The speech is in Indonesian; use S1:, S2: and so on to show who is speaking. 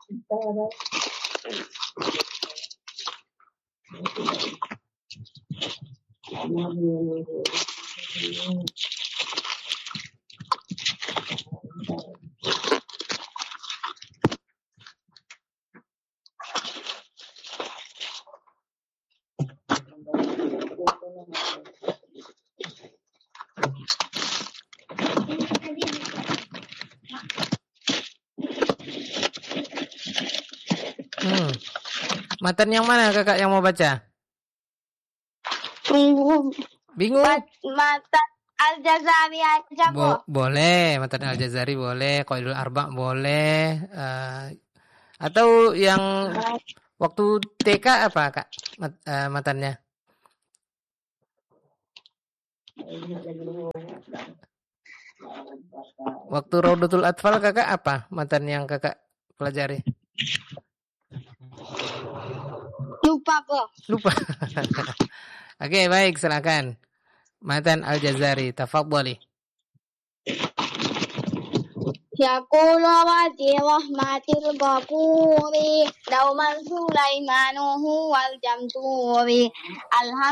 S1: Matan yang mana kakak yang mau baca? Bingung?
S2: Matan Al-Jazari aja,
S1: boleh, matan Al-Jazari boleh, Qaidul Arba boleh, atau yang waktu TK apa kak matannya? Waktu Raudatul Atfal kakak apa matan yang kakak pelajari?
S2: Lupa,
S1: Lupa. Oke, baik, silakan. Matan Al-Jazari, tafadhali.
S2: يقول وادي رحمة الغفور دوما سليمان هو الجمزور